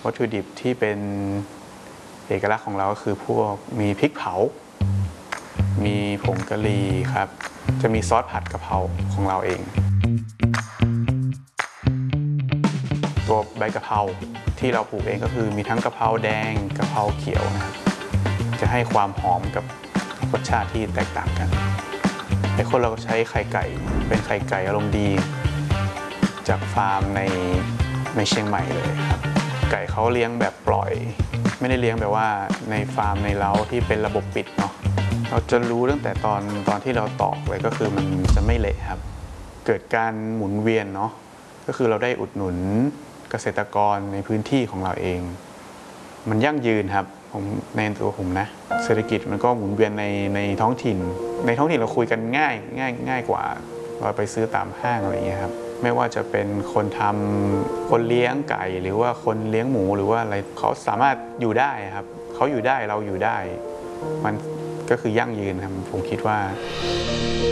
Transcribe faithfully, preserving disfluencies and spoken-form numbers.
วัตถุดิบที่เป็นเอกลักษณ์ของเราก็คือพวกมีพริกเผามีผงกะหรี่ครับจะมีซอสผัดกะเพราของเราเองตัวใบกะเพราที่เราปลูกเองก็คือมีทั้งกะเพราแดงกะเพราเขียวนะครับจะให้ความหอมกับรสชาติที่แตกต่างกันไอ้คนเราก็ใช้ไข่ไก่เป็นไข่ไก่อารมณ์ดีจากฟาร์มในในเชียงใหม่เลยครับไก่เขาเลี้ยงแบบปล่อยไม่ได้เลี้ยงแบบว่าในฟาร์มในเล้าที่เป็นระบบปิดเนาะเราจะรู้ตั้งแต่ตอนตอนที่เราตอกเลยก็คือมันจะไม่เละครับเกิดการหมุนเวียนเนาะก็คือเราได้อุดหนุนเกษตรกรในพื้นที่ของเราเองมันยั่งยืนครับผมในตัวผมนะเศรษฐกิจมันก็หมุนเวียนในในท้องถิ่นในท้องถิ่นเราคุยกันง่ายง่ายง่ายกว่าเราไปซื้อตามห้างอะไรอย่างเงี้ยครับไม่ว่าจะเป็นคนทำคนเลี้ยงไก่หรือว่าคนเลี้ยงหมูหรือว่าอะไรเขาสามารถอยู่ได้ครับเขาอยู่ได้เราอยู่ได้มันก็คือยั่งยืนครับผมคิดว่า